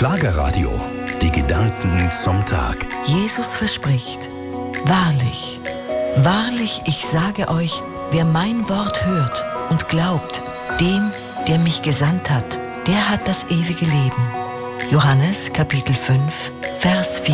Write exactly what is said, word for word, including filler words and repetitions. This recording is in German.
Schlagerradio. Die Gedanken zum Tag. Jesus verspricht: Wahrlich, wahrlich, ich sage euch, wer mein Wort hört und glaubt, dem, der mich gesandt hat, der hat das ewige Leben. Johannes Kapitel fünf, Vers vier.